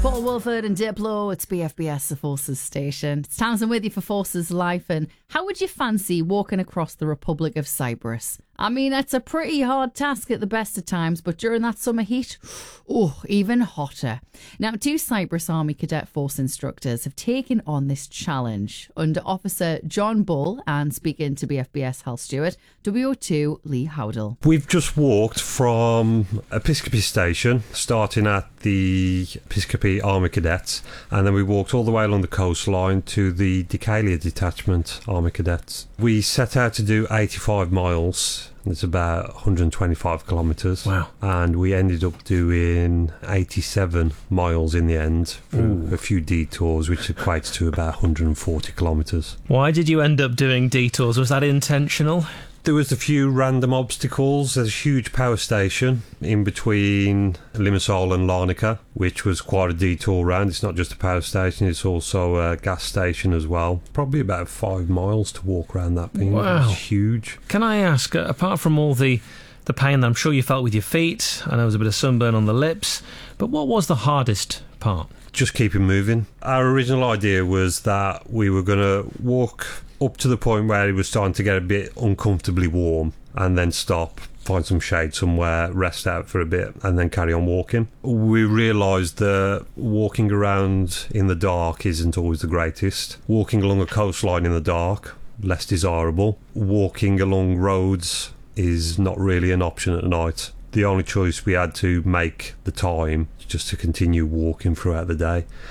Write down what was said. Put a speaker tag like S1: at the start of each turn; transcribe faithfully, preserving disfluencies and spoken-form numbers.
S1: Paul Wolford and Diplo, it's B F B S, the Forces station. It's Townsend with you for Forces Life. And how would you fancy walking across the Republic of Cyprus? I mean, it's a pretty hard task at the best of times, but during that summer heat, oh, even hotter. Now, two Cyprus Army Cadet Force instructors have taken on this challenge under Officer John Bull and, speaking to B F B S Health Steward, W O two Lee Howdell.
S2: We've just walked from Episcopi Station, starting at the Episcopi Army Cadets, and then we walked all the way along the coastline to the Decalia Detachment Army Cadets. We set out to do eighty-five miles. It's about one hundred twenty-five kilometres.
S3: Wow.
S2: And we ended up doing eighty-seven miles in the end through
S3: Ooh.
S2: a few detours, which equates to about one hundred forty kilometres.
S3: Why did you end up doing detours? Was that intentional?
S2: There was a few random obstacles. There's a huge power station in between Limassol and Larnaca, which was quite a detour round. It's not just a power station, it's also a gas station as well. Probably about five miles to walk around that thing.
S3: Wow.
S2: It's huge.
S3: Can I ask, uh, apart from all the, the pain that I'm sure you felt with your feet, I know there was a bit of sunburn on the lips, but what was the hardest part?
S2: Just keeping moving. Our original idea was that we were going to walk up to the point where it was starting to get a bit uncomfortably warm and then stop, find some shade somewhere, rest out for a bit and then carry on walking. We realised that walking around in the dark isn't always the greatest. Walking along a coastline in the dark, less desirable. Walking along roads is not really an option at night. The only choice we had to make the time is just to continue walking throughout the day.